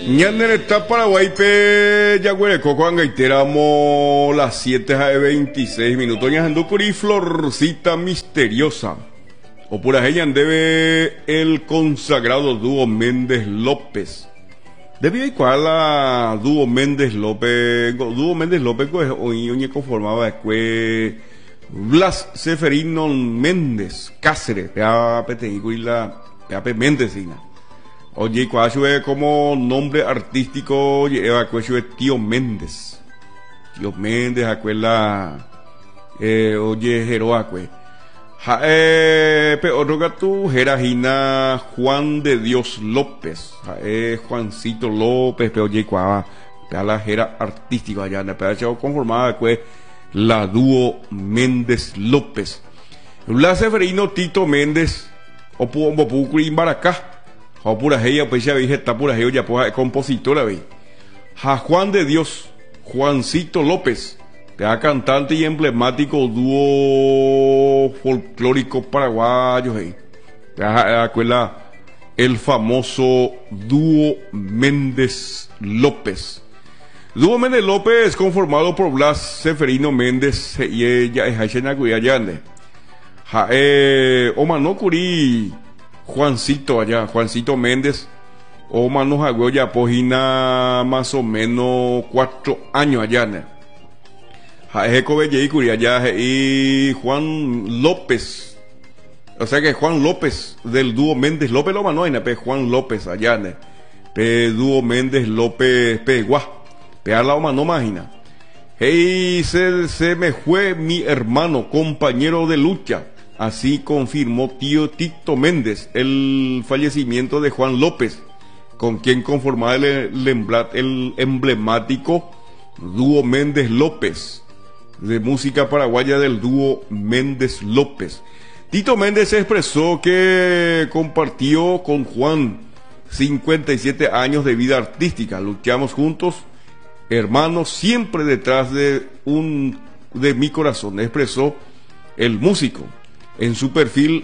Ñanereta Paraguay pe Yagüereco Juan Gaiteramo las 7:26 Ñajanducuri Florcita Misteriosa. O por ahí debe el consagrado dúo Méndez López. Debido a cual la dúo Méndez López pues hoy conformaba que Blas Seferino Méndez Cáceres, pea Méndezina. Oye, cuál como nombre artístico lleva cuál Tío Méndez. Tío Méndez, aquella oye Jeroacue. Otro gato, Jerajina Juan de Dios López. Juancito López, pero oye, cuál la jera artística allá, pero conformada que la dúo Méndez López. Blas Seferino Tito Méndez, o Pucurín Baracá. O pura ella, pues ya veis, está pura ella, pues compositora, veis. Juan de Dios, Juancito López, que es cantante y emblemático dúo folclórico paraguayo, veis. El famoso dúo Méndez López. Dúo Méndez López conformado por Blas Seferino Méndez y ella es Haishena Cuyayande. Omano Curí. Juancito allá, Juancito Méndez, o Manos Agüeya, Pojina, más o menos 4 años allá, y Juan López, o sea que Juan López del dúo Méndez López lo manoina, Juan López allá, dúo Méndez López, Guá, a la mano mágina. Hey, se me fue mi hermano, compañero de lucha. Así confirmó tío Tito Méndez el fallecimiento de Juan López, con quien conformaba el emblemático dúo Méndez López, de música paraguaya del dúo Méndez López. Tito Méndez expresó que compartió con Juan 57 años de vida artística. Luchamos juntos, hermanos, siempre detrás de mi corazón, expresó el músico. En su perfil,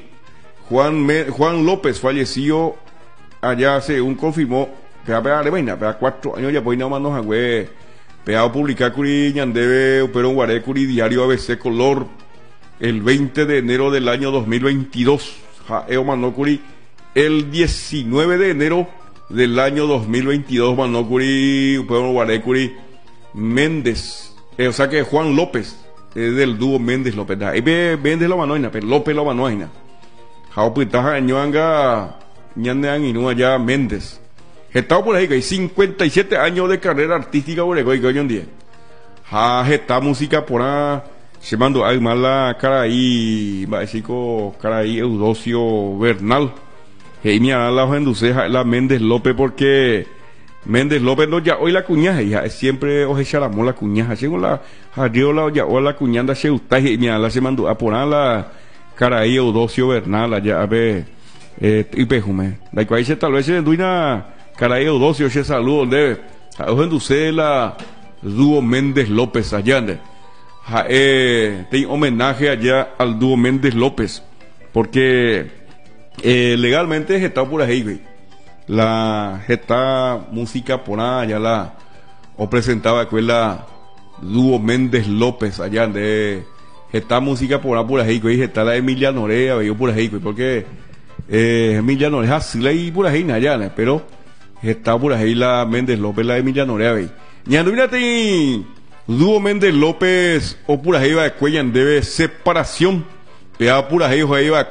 Juan López falleció allá, según confirmó, pea 4 años ya pues no manos agüe, pea publicar curi ñandebe, pero guaré curi diario ABC Color, el 20 de enero del año 2022, manocuri, el 19 de enero del año 2022, manocuri, pero guaré curi Méndez, o sea que Juan López, del dúo Méndez López. Méndez lo manoina, pero López lo manoina. Jao pitaja ñuanga ñandean y no allá Méndez. Estado por ahí que hay 57 años de carrera artística por ahí hoy en día. Está música por ahí. Se mandó a la Caraí, básico Caraí Eudocio Bernal. Y mira la enduceja la Méndez López porque Méndez López no ya hoy la cuñaja ya siempre os echaramos la cuñaja según la jariola ya o la cuñanda se usted y mira la se mandó a poner la Caraí Eudocio Bernal allá a ver y pejume la cual se tal vez se duina Caraí Eudocio se saludo de os enduce la dúo Méndez López allá te homenaje allá al dúo Méndez López porque legalmente está por ahí güey. La gesta música por allá la o presentaba que la dúo Méndez López allá de gesta música por ahí y está la Emilia Norea veo por ahí porque Emilia Norea así la y por ahí allá pero está por ahí la Méndez López la Emilia Norea ve ñando mírate dúo Méndez López o por ahí va cuellan debe separación pea por ahí va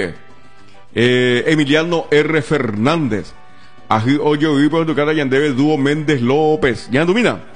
Emiliano R. Fernández. Ají oye vivo en tu cara ya debe dúo Méndez López. Ya domina.